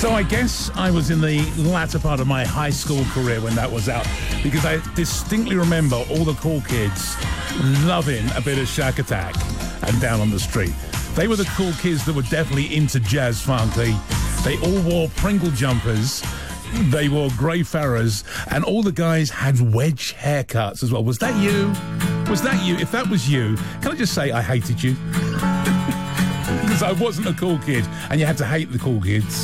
So I guess I was in the latter part of my high school career when that was out, because I distinctly remember all the cool kids loving a bit of Shack Attack and Down on the Street. They were the cool kids that were definitely into jazz funk. They all wore Pringle jumpers. They wore grey Farrahs, and all the guys had wedge haircuts as well. Was that you? Was that you? If that was you, can I just say I hated you? Because I wasn't a cool kid, and you had to hate the cool kids.